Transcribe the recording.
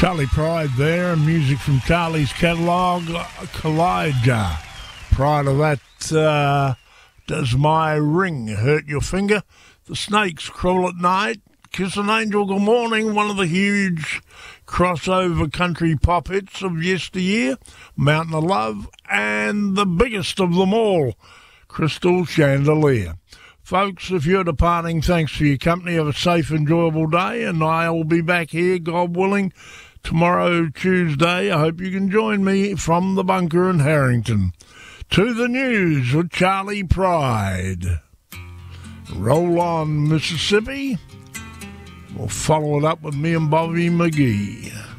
Charlie Pride there, and music from Charlie's catalogue, Kalijah. Prior to that, Does My Ring Hurt Your Finger? The Snakes, Crawl at Night. Kiss an Angel, Good Morning, one of the huge crossover country pop hits of yesteryear. Mountain of Love, and the biggest of them all, Crystal Chandelier. Folks, if you're departing, thanks for your company. Have a safe, enjoyable day, and I will be back here, God willing, tomorrow, Tuesday. I hope you can join me from the bunker in Harrington. To the news with Charlie Pride. Roll on, Mississippi. We'll follow it up with me and Bobby McGee.